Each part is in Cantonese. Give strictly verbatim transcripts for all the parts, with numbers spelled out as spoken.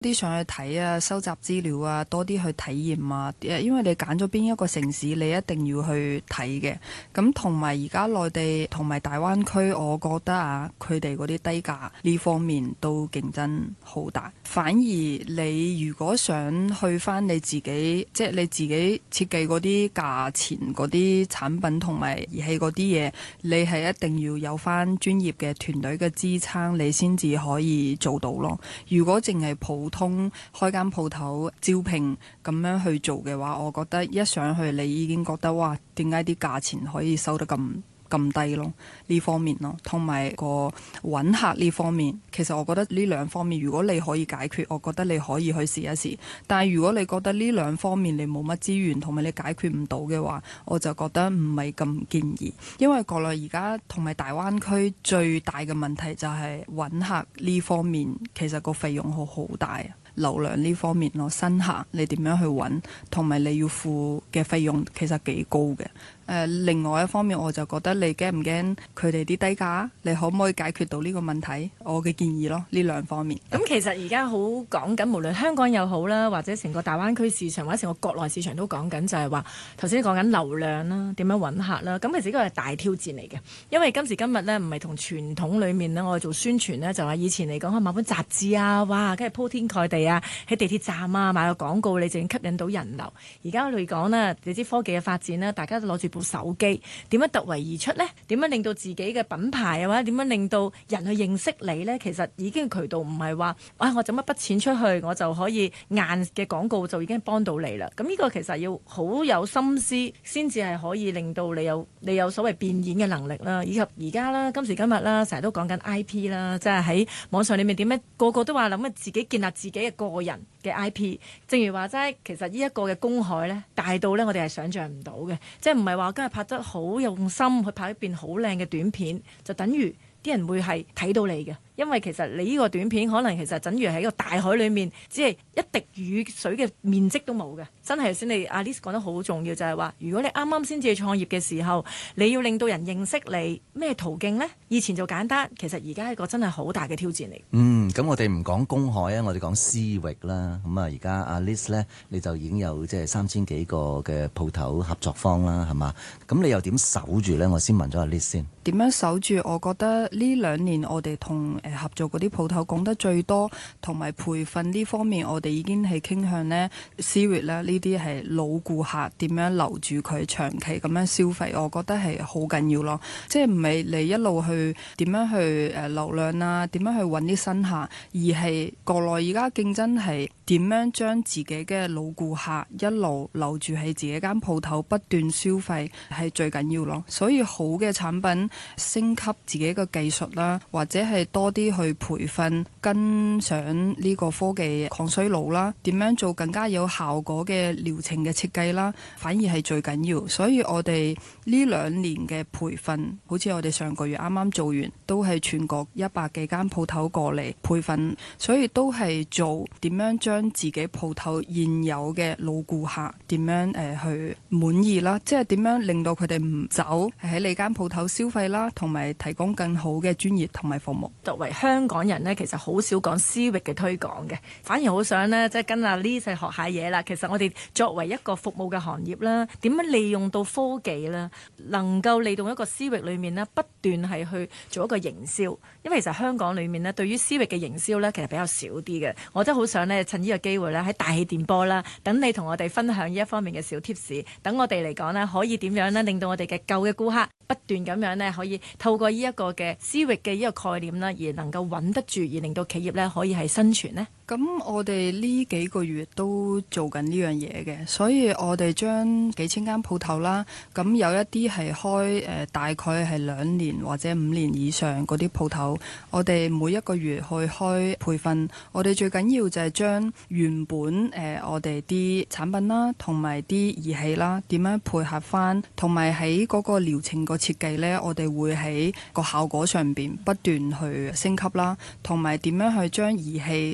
啲上去睇啊，收集資料啊，多啲去體驗啊。因為你揀咗邊一個城市，你一定要去睇嘅。咁同埋而家內地同埋大灣區，我覺得啊，佢哋嗰啲低價呢方面都競爭好大。反而你如果想去翻你自己，即係你自己設計嗰啲價錢嗰啲產品同埋儀器嗰啲嘢，你係一定要有翻專業嘅團隊嘅支撐，你先至可以做到咯。如果淨係普通開間鋪頭招聘咁樣去做嘅話，我覺得一上去你已經覺得哇，點解啲價錢可以收得咁咁低咯？呢方面咯，同埋個揾客呢方面，其實我覺得呢兩方面，如果你可以解決，我覺得你可以去試一試。但係如果你覺得呢兩方面你冇乜資源，同埋你解決唔到嘅話，我就覺得唔係咁建議。因為國內而家同埋大灣區最大嘅問題就係揾客呢方面，其實個費用好好大啊。流量呢方面咯，新客你點樣去揾，同埋你要付嘅費用其實幾高嘅。誒、呃，另外一方面我就覺得你驚唔驚佢哋啲低價？你可唔可以解決到呢個問題？我嘅建議咯，呢兩方面。 咁其實而家好講緊，無論香港又好啦，或者成個大灣區市場或者成個國內市場都講緊，就係話頭先講緊流量啦，點樣揾客啦。咁其實呢個係大挑戰嚟嘅，因為今時今日呢，唔係同傳統裡面呢，我哋做宣傳呢，就話以前嚟講，買本雜誌啊，哇，跟住鋪天蓋地啊，喺地鐵站啊買個廣告，你就已經吸引到人流。而家嚟講呢，你知科技嘅發展呢，大家都攞住部手機，點樣突圍而出呢？點樣令到自己嘅品牌啊，或者點樣令到人去認識你呢？其實已經渠道唔係話，啊我整一筆錢出去，我就可以硬嘅廣告就已經幫到你啦。咁呢個其實要好有心思，先至係可以令到你有你有所謂變現嘅能力啦。以及而家啦，今時今日啦，成日都講緊 I P 啦，即係喺網上裏面點樣個個都話諗自己建立自己嘅個人嘅 I P。正如話齋，其實呢一個嘅公海呢，大到呢，我哋係想像唔到嘅，即係唔係話今日拍得好用心去拍一段好靚嘅短片，就等於啲人會係睇到你嘅。因為其實你呢個短片可能其實等於喺個大海裏面，只係一滴雨水嘅面積都冇嘅。真係頭先你阿 Liz 講得好重要，就係話如果你啱啱先至創業嘅時候，你要令到人認識你，咩途徑呢？以前就簡單，其實而家係一個真係好大嘅挑戰嚟。 嗯，咁我哋唔講公海啊，我哋講私域啦。咁啊，而家阿 Liz 呢，你就已經有即係三千幾個嘅鋪頭合作方啦，係嘛？咁你又點守住呢？我先問咗阿 Liz 先。 點樣守住？我覺得呢兩年我哋同誒合作嗰啲鋪頭講得最多，同埋培訓呢方面，我哋已經係傾向呢 C 域啦，呢啲係老顧客點樣留住佢長期咁樣消費，我覺得係好緊要咯。即係唔係你一路去點樣去誒流量啊，點樣去揾啲新客，而係國內而家競爭係點樣將自己嘅老顧客一路留住喺自己間鋪頭不斷消費係最緊要咯。所以好嘅產品升級自己嘅技術啦，或者係多啲去培訓跟上呢個科技抗衰老啦，點樣做更加有效果嘅療程嘅設計啦，反而係最緊要。所以我哋呢兩年嘅培訓，好似我哋上個月啱啱做完，都係全國一百幾間鋪頭過嚟培訓，所以都係做點樣將自己鋪頭現有嘅老顧客點樣誒、呃、去滿意啦，即係點樣令到佢哋唔走喺你間鋪頭消費啦，同埋提供更好嘅專業同埋服務。 作為香港人呢，其實好少講私域嘅推廣嘅，反而好想呢，即係跟阿 Liz 學下嘢啦。其實我哋作為一個服務嘅行業啦，點樣利用到科技啦，能夠利用一個私域裏面呢，不斷係去做一個營銷。因為其實香港裏面呢，對於私域嘅營銷呢，其實比較少啲嘅。我真係好想呢，趁呢個機會呢，喺大氣電波啦，等你同我哋分享呢一方面嘅小貼士，等我哋嚟講呢，可以點樣呢，令到我哋嘅舊嘅顧客不斷咁樣呢，可以透過呢一個嘅私域嘅呢個概念啦，而能夠穩得住，而令到企業呢可以係生存呢。 咁我哋呢幾個月都做緊呢樣嘢嘅，所以我哋將幾千間鋪頭啦，咁有一啲係開誒、呃、大概係兩年或者五年以上嗰啲鋪頭，我哋每一個月去開培訓，我哋最緊要就係將原本誒、呃、我哋啲產品啦，同埋啲儀器啦，點樣配合翻，同埋喺嗰個療程個設計呢，我哋會喺個效果上邊不斷去升級啦，同埋點樣去將儀器同埋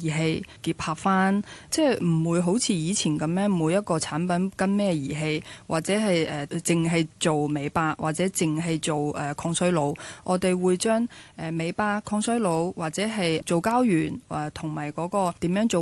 儀器結合翻，即係唔會好似以前咁樣每一個產品跟咩儀器，或者係誒淨係做美白，或者淨係做誒、呃、抗衰老。我哋會將誒美白、抗衰老或者係做膠原誒同埋嗰個點樣做